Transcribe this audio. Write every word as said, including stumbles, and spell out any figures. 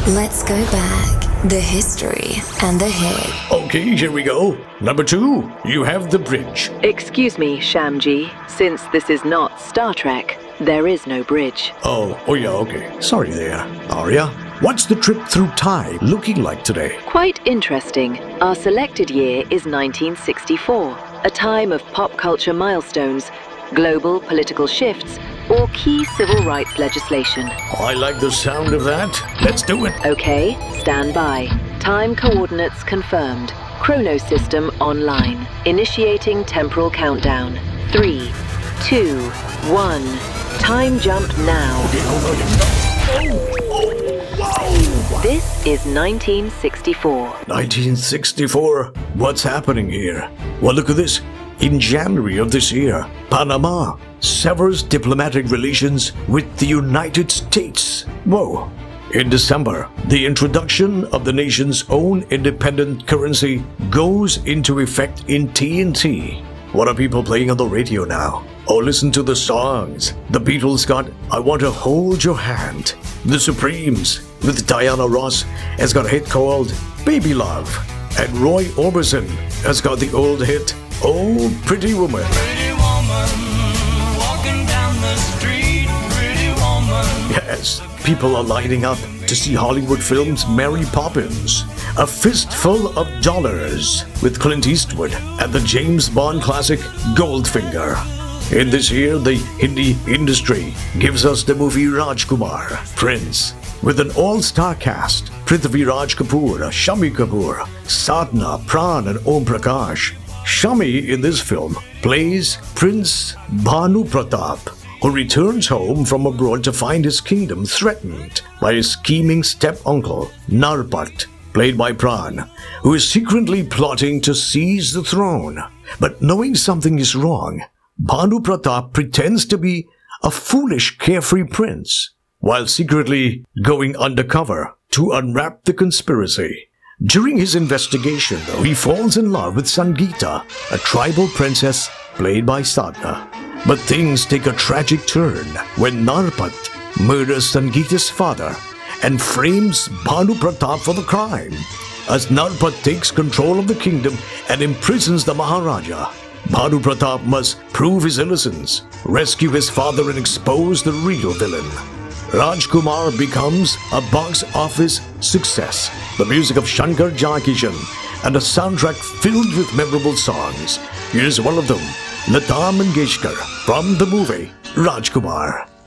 Let's go back. The history and the hit. Okay, here we go. Number two, you have the bridge. Excuse me, Shamji. Since this is not Star Trek, there is no bridge. Oh, oh yeah, okay. Sorry there. Arya, what's the trip through time looking like today? Quite interesting. Our selected year is nineteen sixty-four, a time of pop culture milestones, global political shifts, or key civil rights legislation. I like the sound of that. Let's do it. Okay, stand by. Time coordinates confirmed. Chrono system online. Initiating temporal countdown. Three, two, one. Time jump now. This is nineteen sixty-four. nineteen sixty-four? What's happening here? Well, look at this. In January of this year, Panama severs diplomatic relations with the United States. Whoa. In December, the introduction of the nation's own independent currency goes into effect in T N T. What are people playing on the radio now? Oh, listen to the songs. The Beatles got I Want to Hold Your Hand. The Supremes with Diana Ross has got a hit called Baby Love. And Roy Orbison has got the old hit Oh, Pretty Woman. Pretty woman, walking down the street, pretty woman. Yes, people are lining up to see Hollywood film's Mary Poppins, A Fistful of Dollars with Clint Eastwood, and the James Bond classic Goldfinger. In this year, the Hindi industry gives us the movie Rajkumar, Prince, with an all-star cast: Prithviraj Kapoor, Shami Kapoor, Sadhna, Pran, and Om Prakash. Shami in this film plays Prince Bhanu Pratap, who returns home from abroad to find his kingdom threatened by his scheming step-uncle, Narpat, played by Pran, who is secretly plotting to seize the throne. But knowing something is wrong, Bhanu Pratap pretends to be a foolish, carefree prince, while secretly going undercover to unwrap the conspiracy. During his investigation, though, he falls in love with Sangeeta, a tribal princess played by Sadhna. But things take a tragic turn when Narpat murders Sangeeta's father and frames Bhanu Pratap for the crime. As Narpat takes control of the kingdom and imprisons the Maharaja, Bhanu Pratap must prove his innocence, rescue his father, and expose the real villain. Rajkumar becomes a box office success. The music of Shankar Jaikishan and a soundtrack filled with memorable songs. Here's one of them, Lata Mangeshkar, from the movie Rajkumar.